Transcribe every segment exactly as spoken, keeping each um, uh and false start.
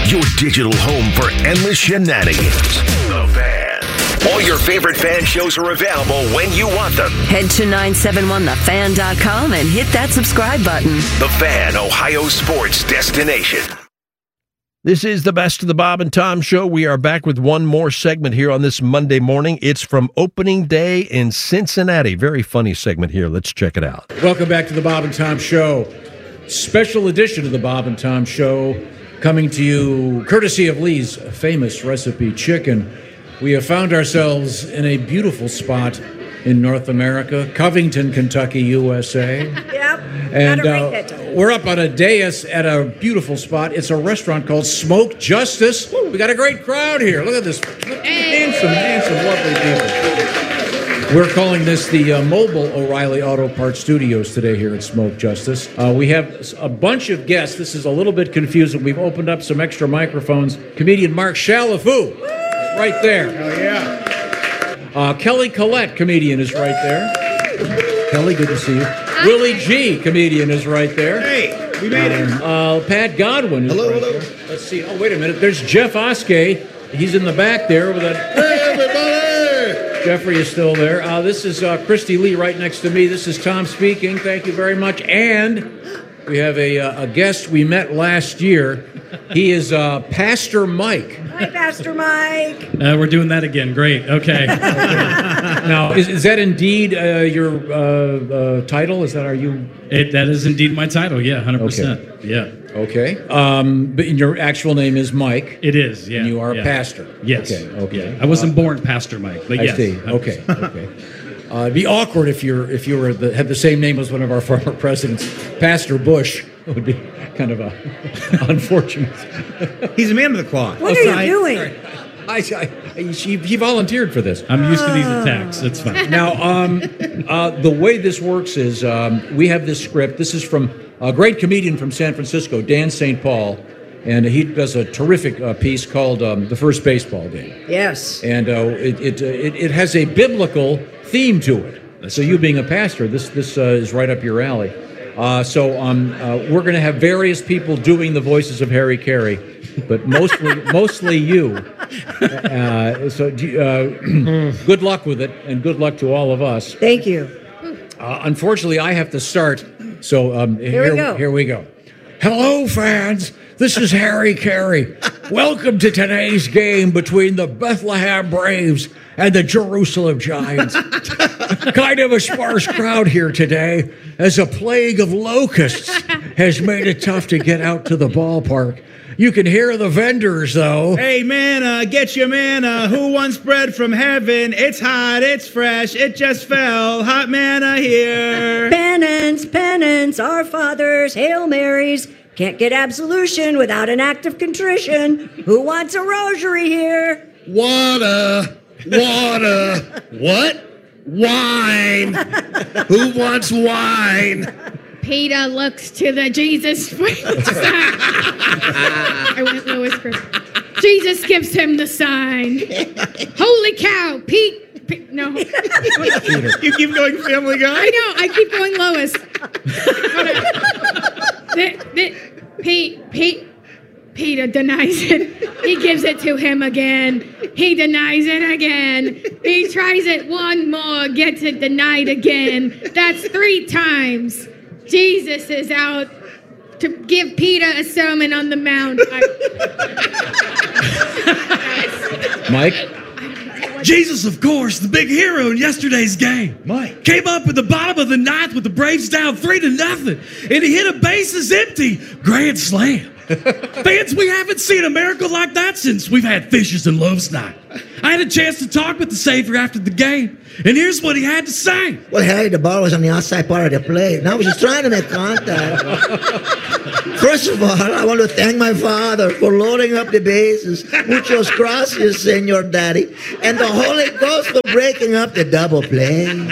your digital home for endless shenanigans. The Fan. All your favorite Fan shows are available when you want them. Head to nine seven one the fan dot com and hit that subscribe button. The Fan, Ohio sports destination. This is the Best of the Bob and Tom Show. We are back with one more segment here on this Monday morning. It's from opening day in Cincinnati. Very funny segment here. Let's check it out. Welcome back to the Bob and Tom Show. Special edition of the Bob and Tom Show coming to you courtesy of Lee's Famous Recipe Chicken. We have found ourselves in a beautiful spot in North America, Covington, Kentucky, U S A. Yep. And uh, we're up on a dais at a beautiful spot. It's a restaurant called Smoke Justice. We got a great crowd here. Look at this. Handsome, handsome, lovely people. We're calling this the uh, Mobile O'Reilly Auto Parts Studios today here at Smoke Justice. Uh, we have a bunch of guests. This is a little bit confusing. We've opened up some extra microphones. Comedian Mark Chalifoux, right there. Oh, yeah. Uh, Kelly Collette, comedian, is right there. Kelly, good to see you. Willie G, comedian, is right there. Hey, we made it. Uh, Pat Godwin is Hello, right hello. there. Let's see. Oh, wait a minute. There's Jeff Oskey. He's in the back there with a... Hey, everybody! Jeffrey is still there. Uh, this is uh, Christy Lee right next to me. This is Tom speaking. Thank you very much. And we have a, uh, a guest we met last year. He is uh, Pastor Mike. Hi, Pastor Mike. Uh, we're doing that again. Great. Okay. Now, is, is that indeed uh, your uh, uh, title? Is that, are you... It, that is indeed my title. Yeah, one hundred percent. Okay. Yeah. Okay. Um, but your actual name is Mike. It is, yeah. And you are yeah. a pastor. Yes. Okay, okay. Yeah. I wasn't born Pastor Mike, but I yes. see. Okay, okay. Uh, it'd be awkward if you're if you were the, had the same name as one of our former presidents, Pastor Bush. It would be kind of a unfortunate. He's a man of the cloth. What Oh, are sorry. you doing? I, I, I he, he volunteered for this. I'm used to these attacks. It's fine. Now, um, uh, the way this works is um, we have this script. This is from a great comedian from San Francisco, Dan Saint Paul, and he does a terrific uh, piece called um, The First Baseball Game. Yes. And uh, it, it, uh, it it has a biblical theme to it. So you being a pastor, this this uh, is right up your alley. Uh, so um, uh, we're going to have various people doing the voices of Harry Carey, but mostly mostly you. Uh, so uh, good luck with it, and good luck to all of us. Thank you. Uh, unfortunately, I have to start. So um, Here here, we go. here we go. Hello, fans. This is Harry Carey. Welcome to today's game between the Bethlehem Braves and the Jerusalem Giants. Kind of a sparse crowd here today, as a plague of locusts has made it tough to get out to the ballpark. You can hear the vendors, though. Hey, manna, get your manna. Who wants bread from heaven? It's hot, it's fresh, it just fell. Hot manna here. Penance, penance, our fathers, Hail Marys. Can't get absolution without an act of contrition. Who wants a rosary here? Water, water, what? Wine. Who wants wine? Peter looks to the Jesus. I went Lewis Chris. Jesus gives him the sign. Holy cow, Pete. Pete no. You keep going Family Guy? I know. I keep going Lois. the, the, Pete, Pete, Peter denies it. He gives it to him again. He denies it again. He tries it one more, gets it denied again. That's three times. Jesus is out to give Peter a sermon on the mount. Mike? Jesus, of course, the big hero in yesterday's game. Mike. Came up at the bottom of the ninth with the Braves down three to nothing, and he hit a bases empty grand slam. Fans, we haven't seen a miracle like that since we've had Fishes and Loaves night. I had a chance to talk with the Savior after the game, and here's what he had to say. Well, Harry, the ball was on the outside part of the plate. Now I was just trying to make contact. First of all, I want to thank my father for loading up the bases. Muchos gracias, Senor Daddy. And the Holy Ghost for breaking up the double play. Ladies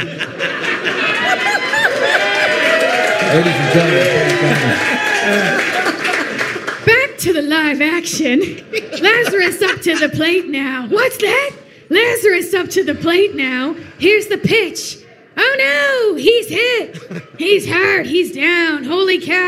and gentlemen, Back to the live action. Lazarus up to the plate now. What's that? Lazarus up to the plate now. Here's the pitch. Oh no, he's hit. He's hurt. He's down. Holy cow.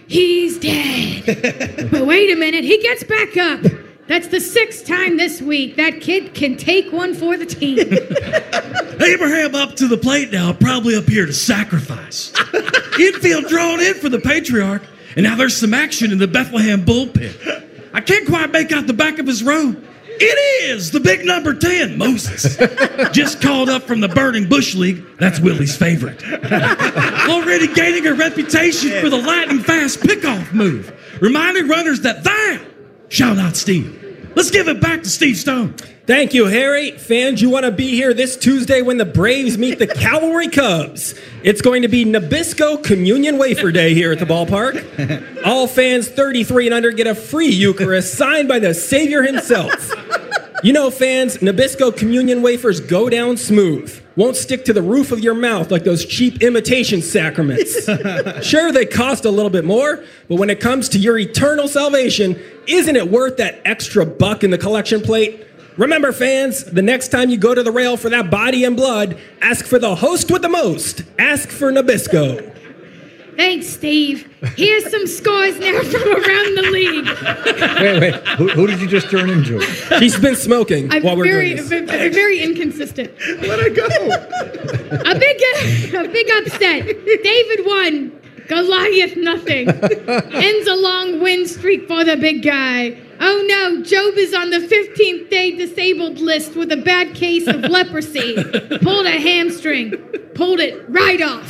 he's dead. But wait a minute, he gets back up. That's the sixth time this week. That kid can take one for the team. Abraham up to the plate now, probably up here to sacrifice. Infield drawn in for the Patriarch, and now there's some action in the Bethlehem bullpen. I can't quite make out the back of his robe. It is the big number ten, Moses. Just called up from the Burning Bush League. That's Willie's favorite. Already gaining a reputation for the lightning fast pickoff move, reminding runners that thou shall not steal. Let's give it back to Steve Stone. Thank you, Harry. Fans, you want to be here this Tuesday when the Braves meet the Cavalry Cubs. It's going to be Nabisco Communion Wafer Day here at the ballpark. All fans thirty-three and under get a free Eucharist signed by the Savior himself. You know, fans, Nabisco Communion Wafers go down smooth. Won't stick to the roof of your mouth like those cheap imitation sacraments. Sure, they cost a little bit more, but when it comes to your eternal salvation, isn't it worth that extra buck in the collection plate? Remember, fans, the next time you go to the rail for that body and blood, ask for the host with the most. Ask for Nabisco. Thanks, Steve. Here's some scores now from around the league. Wait, wait. Who, who did you just turn into? She's been smoking I'm while we're very, doing this. v- very inconsistent. Let her go. A big, a big upset. David won. Goliath nothing. Ends a long win streak for the big guy. Oh no, Job is on the fifteenth day disabled list with a bad case of leprosy. Pulled a hamstring. Pulled it right off.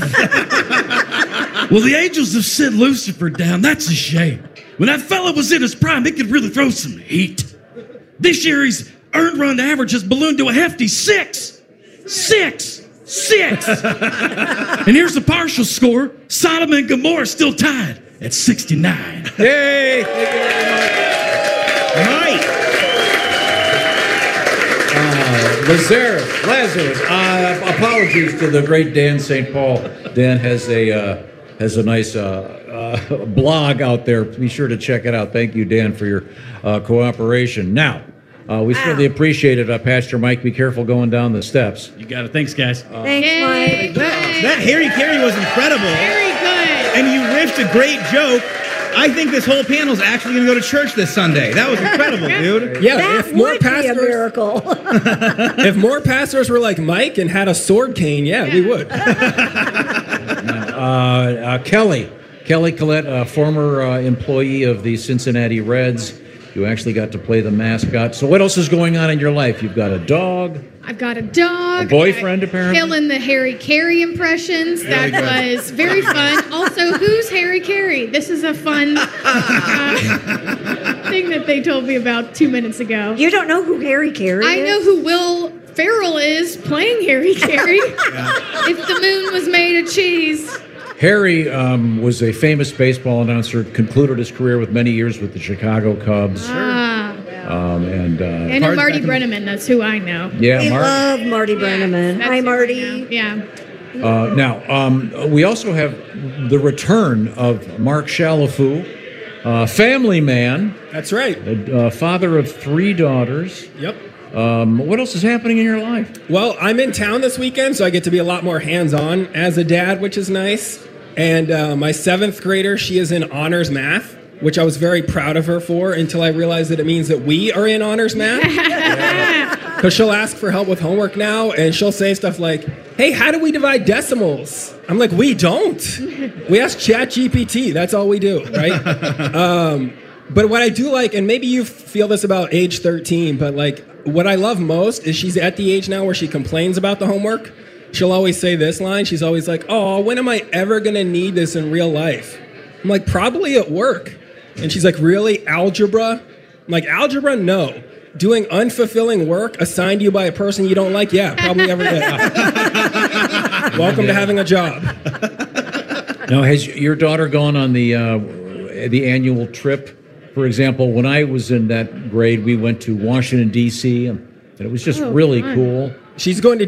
Well, the Angels have sent Lucifer down. That's a shame. When that fella was in his prime, he could really throw some heat. This year, his earned run average has ballooned to a hefty six. Six. Six. And here's the partial score. Sodom and Gomorrah still tied at sixty-nine. Yay! Thank you very much. Mike. Uh, Lazarus, Lazarus. Uh, apologies to the great Dan Saint Paul. Dan has a uh, has a nice uh, uh, blog out there. Be sure to check it out. Thank you, Dan, for your uh, cooperation. Now, uh, we certainly appreciate it, uh, Pastor Mike. Be careful going down the steps. You got it. Thanks, guys. Thanks, Mike. That Harry Carey was incredible. Very good. And you riffed a great joke. I think this whole panel's actually going to go to church this Sunday. That was incredible, dude. Yeah, That if more would be a pastors, miracle. if more pastors were like Mike and had a sword cane, yeah, we would. Uh, uh, Kelly, Kelly Collette, a former uh, employee of the Cincinnati Reds. You actually got to play the mascot. So what else is going on in your life? You've got a dog. I've got a dog. A boyfriend, I, apparently? Killing the Harry Carey impressions. Very that good. was very fun. Also, who's Harry Carey? This is a fun uh, thing that they told me about two minutes ago. You don't know who Harry Carey I is? know who Will Ferrell is playing Harry Carey. If the moon was made of cheese. Harry um, was a famous baseball announcer, concluded his career with many years with the Chicago Cubs. Ah. Um, and uh, And Marty Brenneman, that's who I know. Yeah, We Mark. love Marty Brenneman. That's Hi, who I Marty. know. Yeah. Uh, now, um, we also have the return of Mark Shalafou, uh, family man. That's right. Uh, father of three daughters. Yep. Um, what else is happening in your life? Well, I'm in town this weekend, so I get to be a lot more hands-on as a dad, which is nice. And uh, my seventh grader, she is in honors math, which I was very proud of her for until I realized that it means that we are in honors math. Because she'll ask for help with homework now, and she'll say stuff like, hey, how do we divide decimals? I'm like, we don't. We ask ChatGPT. That's all we do, right? um, but what I do like, and maybe you feel this about age thirteen, but like what I love most is she's at the age now where she complains about the homework. She'll always say this line. She's always like, oh, when am I ever going to need this in real life? I'm like, probably at work. And she's like, really? Algebra? I'm like, algebra? No. Doing unfulfilling work assigned to you by a person you don't like? Yeah, probably every day. Welcome to having a job. Now, has your daughter gone on the uh, the annual trip? For example, when I was in that grade, we went to Washington, D C, and it was just Oh, really fun. cool. She's going to